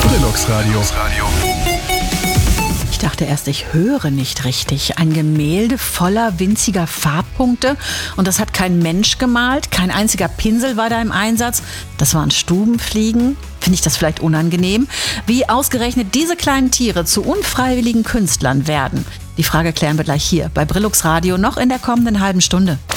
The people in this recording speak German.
Brillux Radio. Ich dachte erst, ich höre nicht richtig. Ein Gemälde voller winziger Farbpunkte. Und das hat kein Mensch gemalt. Kein einziger Pinsel war da im Einsatz. Das waren Stubenfliegen. Finde ich das vielleicht unangenehm? Wie ausgerechnet diese kleinen Tiere zu unfreiwilligen Künstlern werden? Die Frage klären wir gleich hier bei Brillux Radio noch in der kommenden halben Stunde.